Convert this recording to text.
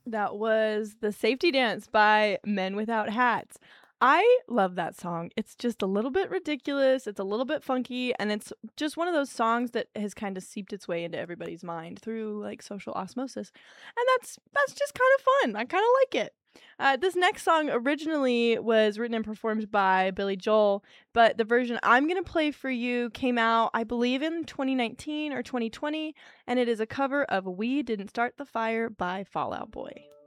That was The Safety Dance by Men Without Hats. I love that song. It's just a little bit ridiculous, it's a little bit funky, and it's just one of those songs that has kinda seeped its way into everybody's mind through, like, social osmosis, and that's just kinda fun, I kinda like it. This next song originally was written and performed by Billy Joel, but the version I'm gonna play for you came out, I believe, in 2019 or 2020, and it is a cover of "We Didn't Start the Fire" by Fall Out Boy.